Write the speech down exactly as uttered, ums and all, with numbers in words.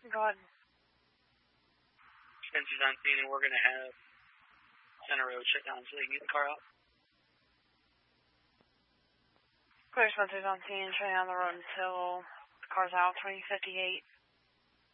Go ahead. Spencer's on scene, and we're going to have Center Road shut down so they can get the car out. Clear Spencer's on scene, shutting down the road until the car's out, twenty fifty-eight.